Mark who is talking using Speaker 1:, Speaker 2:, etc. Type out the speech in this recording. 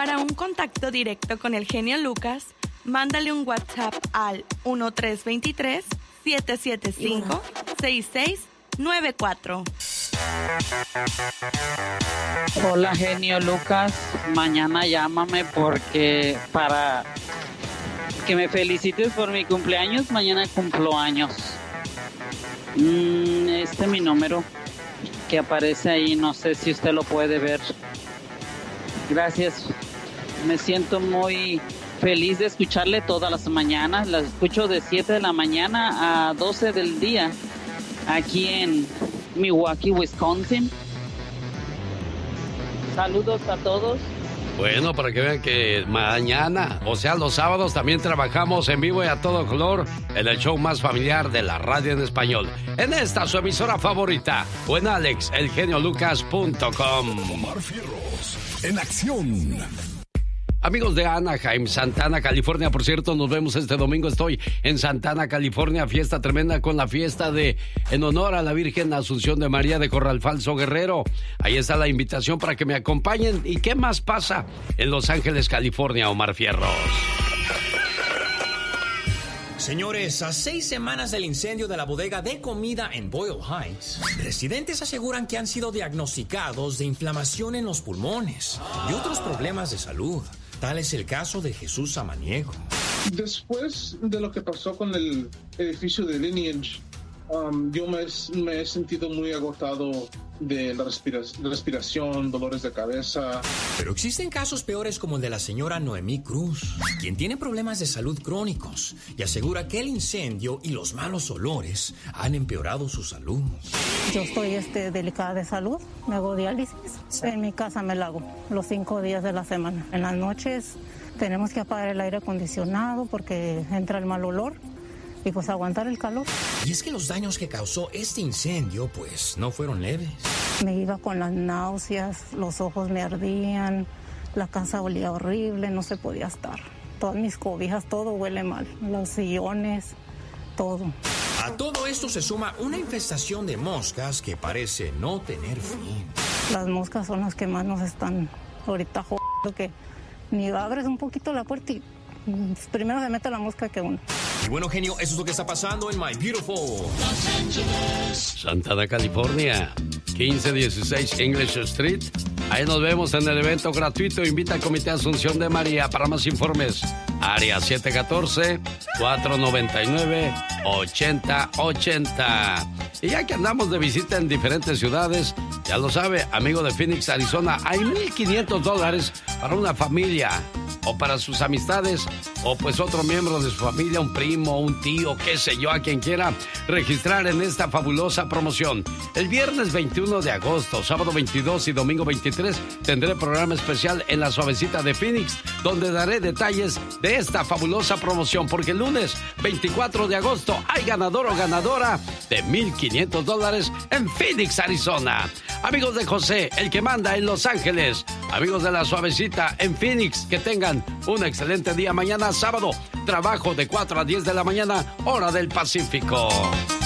Speaker 1: Para un contacto directo con el genio Lucas, mándale un WhatsApp al 1323-775-6694.
Speaker 2: Hola, genio Lucas. Mañana llámame porque para que me felicites por mi cumpleaños. Mañana cumplo años. Este es mi número que aparece ahí. No sé si usted lo puede ver. Gracias. Me siento muy feliz de escucharle todas las mañanas. Las escucho de 7 de la mañana a 12 del día aquí en Milwaukee, Wisconsin. Saludos a todos.
Speaker 3: Bueno, para que vean que mañana, o sea, los sábados también trabajamos en vivo y a todo color en el show más familiar de la radio en español. En esta, su emisora favorita, o en alexelgeniolucas.com.
Speaker 4: Omar Fierros, en acción.
Speaker 3: Amigos de Anaheim, Santana, California, por cierto, nos vemos este domingo. Estoy en Santana, California, fiesta tremenda con la fiesta en honor a la Virgen Asunción de María de Corral Falso, Guerrero. Ahí está la invitación para que me acompañen. ¿Y qué más pasa en Los Ángeles, California, Omar Fierros?
Speaker 5: Señores, a 6 semanas del incendio de la bodega de comida en Boyle Heights, residentes aseguran que han sido diagnosticados de inflamación en los pulmones y otros problemas de salud. Tal es el caso de Jesús Samaniego.
Speaker 6: Después de lo que pasó con el edificio de Lineage, yo me he sentido muy agotado de la respiración, dolores de cabeza.
Speaker 5: Pero existen casos peores como el de la señora Noemí Cruz, quien tiene problemas de salud crónicos y asegura que el incendio y los malos olores han empeorado su salud.
Speaker 7: Yo estoy delicada de salud, me hago diálisis. En mi casa me la hago los 5 días de la semana. En las noches tenemos que apagar el aire acondicionado porque entra el mal olor. Y pues aguantar el calor.
Speaker 5: Y es que los daños que causó este incendio, pues, no fueron leves.
Speaker 7: Me iba con las náuseas, los ojos me ardían, la casa olía horrible, no se podía estar. Todas mis cobijas, todo huele mal, los sillones, todo.
Speaker 5: A todo esto se suma una infestación de moscas que parece no tener fin.
Speaker 7: Las moscas son las que más nos están ahorita jodiendo, que ni abres un poquito la puerta y primero se mete la mosca que uno.
Speaker 5: Y bueno, genio, eso es lo que está pasando en My Beautiful Los
Speaker 3: Ángeles, Santana, California, 1516 English Street. Ahí nos vemos en el evento gratuito. Invita al Comité Asunción de María. Para más informes, área 714-499-8080. Y ya que andamos de visita en diferentes ciudades, ya lo sabe, amigo de Phoenix, Arizona, hay $1,500 para una familia o para sus amistades, o pues otro miembro de su familia, un primo, un tío, qué sé yo, a quien quiera registrar en esta fabulosa promoción. El viernes 21 de agosto, sábado 22 y domingo 23 tendré programa especial en la Suavecita de Phoenix, donde daré detalles de esta fabulosa promoción, porque el lunes 24 de agosto hay ganador o ganadora de $1,500 en Phoenix, Arizona. Amigos de José, el que manda en Los Ángeles, amigos de la Suavecita en Phoenix, que tengan un excelente día. Mañana sábado, trabajo de 4 a 10 de la mañana, hora del Pacífico.